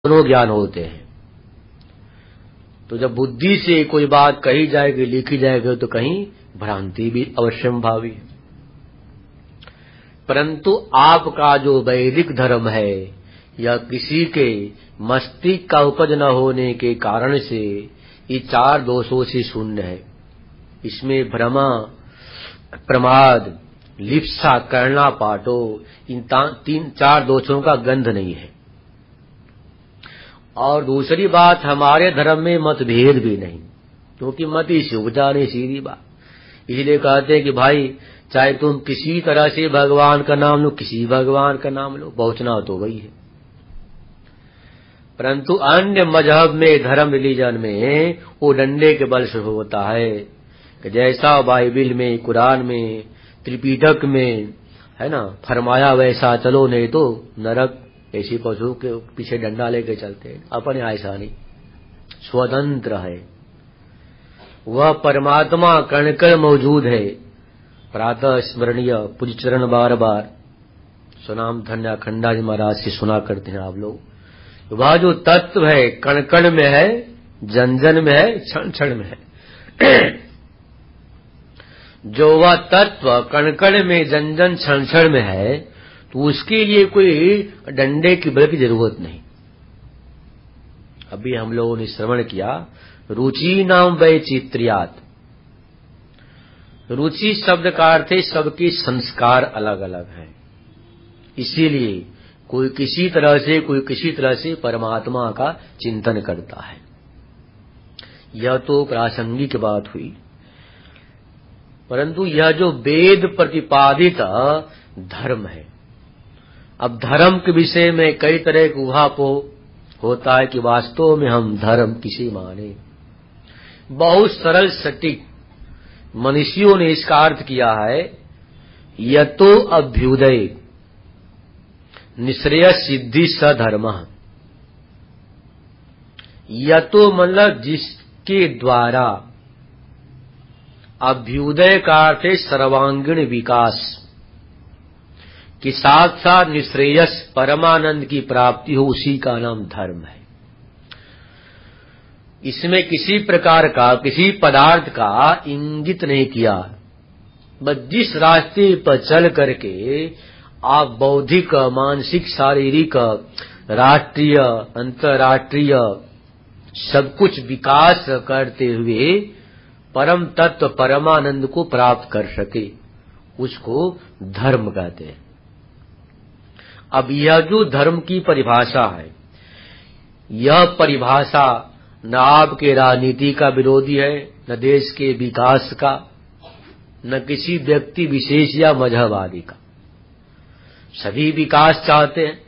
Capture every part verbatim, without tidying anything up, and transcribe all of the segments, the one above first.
दोनों ज्ञान होते हैं। तो जब बुद्धि से कोई बात कही जाएगी, लिखी जाएगी, तो कहीं भ्रांति भी अवश्यम भावी है। परंतु आपका जो वैदिक धर्म है, या किसी के मस्तिष्क का उपज न होने के कारण से ये चार दोषों से शून्य है। इसमें भ्रमा, प्रमाद, लिप्सा, करना पाटो, इन तीन चार दोषों का गंध नहीं है। और दूसरी बात, हमारे धर्म में मतभेद भी नहीं, क्योंकि मत ही सुविधा नहीं, सीधी बात। इसलिए कहते हैं कि भाई चाहे तुम किसी तरह से भगवान का नाम लो, किसी भगवान का नाम लो, पहुंचना तो वही है। परंतु अन्य मजहब में, धर्म रिलीजन में वो डंडे के बल से होता है कि जैसा बाइबिल में, कुरान में, त्रिपिटक में है ना फरमाया वैसा चलो, नहीं तो नरक। ऐसी पशु के पीछे डंडा लेके चलते हैं। अपने ऐसा नहीं, स्वतंत्र है। वह परमात्मा कण कण मौजूद है। प्रातः स्मरणीय पूज्य चरण बार बार सुनाम धन्य अखंडा जी महाराज से सुना करते हैं आप लोग। वह जो तत्व है कण कण में है, जन जन में है, क्षण क्षण में है। जो वह तत्व कण कण में, जन जन, क्षण क्षण में है, तो उसके लिए कोई डंडे की बल की जरूरत नहीं। अभी हम लोगों ने श्रवण किया, रुचि नाम वैचित्र्यात्। रुचि शब्द का अर्थ है सबके संस्कार अलग अलग हैं, इसीलिए कोई किसी तरह से, कोई किसी तरह से परमात्मा का चिंतन करता है। यह तो प्रासंगिक बात हुई। परंतु यह जो वेद प्रतिपादित धर्म है, अब धर्म के विषय में कई तरह के उहापोह होता है कि वास्तव में हम धर्म किसे माने। बहुत सरल सटीक मनुष्यों ने इसका अर्थ किया है, यतो अभ्युदय निश्रेय सिद्धि सधर्म। यतो मतलब जिसके द्वारा, अभ्युदय का अर्थ है सर्वांगीण विकास कि साथ साथ निश्रेयस परमानंद की प्राप्ति हो, उसी का नाम धर्म है। इसमें किसी प्रकार का, किसी पदार्थ का इंगित नहीं किया, बस जिस रास्ते पर चल करके आप बौद्धिक, मानसिक, शारीरिक, राष्ट्रीय, अंतर्राष्ट्रीय सब कुछ विकास करते हुए परम तत्व परमानंद को प्राप्त कर सके, उसको धर्म कहते हैं। अब यह जो धर्म की परिभाषा है, यह परिभाषा न आपके राजनीति का विरोधी है, न देश के विकास का, न किसी व्यक्ति विशेष या मजहबवादी का। सभी विकास चाहते हैं,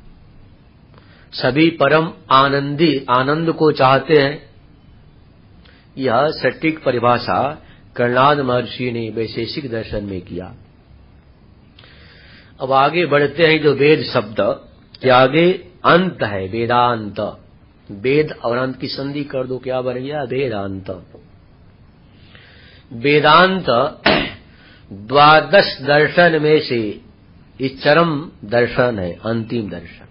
सभी परम आनंदी आनंद को चाहते हैं। यह सटीक परिभाषा कर्णाद महर्षि ने वैशेषिक दर्शन में किया। अब आगे बढ़ते हैं। जो वेद शब्द के आगे अंत है, वेदांत। वेद और अंत की संधि कर दो, क्या बन गया? वेदांत। वेदांत द्वादश दर्शन में से इस चरम दर्शन है, अंतिम दर्शन।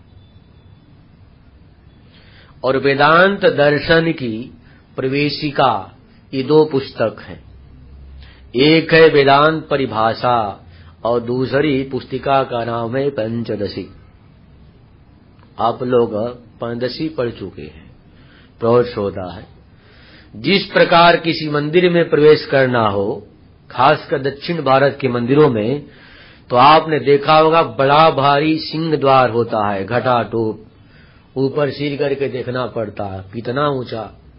और वेदांत दर्शन की प्रवेशिका ये दो पुस्तक हैं। एक है वेदांत परिभाषा और दूसरी पुस्तिका का नाम है पंचदशी। आप लोग पंचदशी पढ़ चुके हैं, प्रौढ़ होता है। जिस प्रकार किसी मंदिर में प्रवेश करना हो, खासकर दक्षिण भारत के मंदिरों में, तो आपने देखा होगा बड़ा भारी सिंह द्वार होता है, घटा टोप, ऊपर सिर करके देखना पड़ता है, कितना ऊंचा।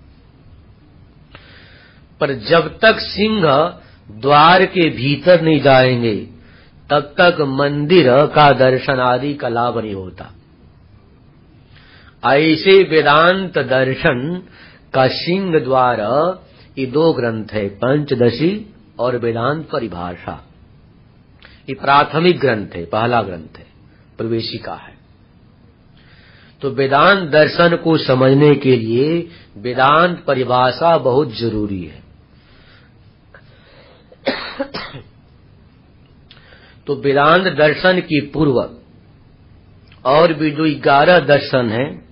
पर जब तक सिंह द्वार के भीतर नहीं जाएंगे, तब तक मंदिर का दर्शन आदि का लाभ नहीं होता। ऐसे वेदांत दर्शन का सिंह द्वार ये दो ग्रंथ है, पंचदशी और वेदांत परिभाषा। ये प्राथमिक ग्रंथ है, पहला ग्रंथ है, प्रवेशिका है। तो वेदांत दर्शन को समझने के लिए वेदांत परिभाषा बहुत जरूरी है। तो वेदांत दर्शन की पूर्व और भी जो ग्यारह दर्शन हैं,